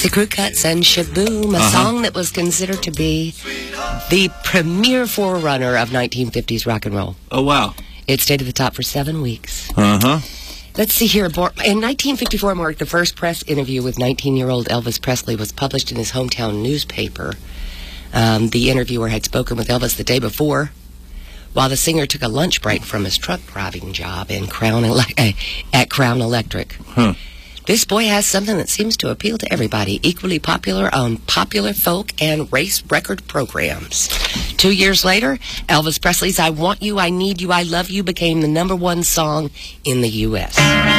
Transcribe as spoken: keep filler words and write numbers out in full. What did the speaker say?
The Crew Cuts and Shaboom, a uh-huh. song that was considered to be the premier forerunner of nineteen fifties rock and roll. Oh, wow. It stayed at the top for seven weeks. Uh-huh. Let's see here. In nineteen fifty-four, Mark, the first press interview with nineteen-year-old Elvis Presley was published in his hometown newspaper. Um, the interviewer had spoken with Elvis the day before, while the singer took a lunch break from his truck driving job in Crown Ele- at Crown Electric. Huh. This boy has something that seems to appeal to everybody, equally popular on popular folk and race record programs. Two years later, Elvis Presley's I Want You, I Need You, I Love You became the number one song in the U S